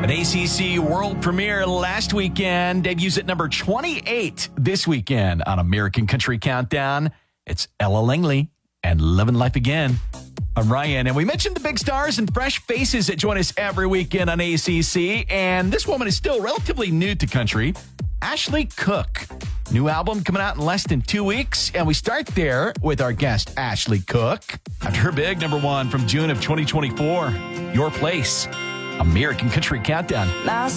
An ACC world premiere last weekend, debuts at number 28 this weekend on American Country Countdown. It's Ella Langley and Living Life Again. I'm Ryan, and we mentioned the big stars and fresh faces that join us every weekend on ACC, and this woman is still relatively new to country, Ashley Cooke. New album coming out in less than 2 weeks, and we start there with our guest, Ashley Cooke. After her big number one from June of 2024, Your Place, American Country Countdown.